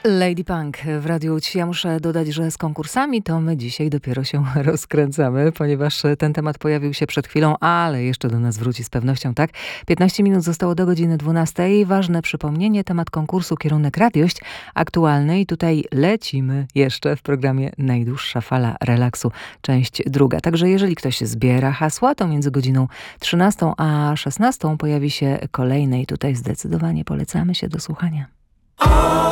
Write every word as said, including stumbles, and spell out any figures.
Lady Punk w Radiu Łódź. Ja muszę dodać, że z konkursami to my dzisiaj dopiero się rozkręcamy, ponieważ ten temat pojawił się przed chwilą, ale jeszcze do nas wróci z pewnością, tak? piętnaście minut zostało do godziny dwunastej. Ważne przypomnienie, temat konkursu Kierunek Radiość aktualny i tutaj lecimy jeszcze w programie Najdłuższa Fala Relaksu, część druga. Także jeżeli ktoś zbiera hasła, to między godziną trzynastą a szesnastą pojawi się kolejne i tutaj zdecydowanie polecamy się do słuchania.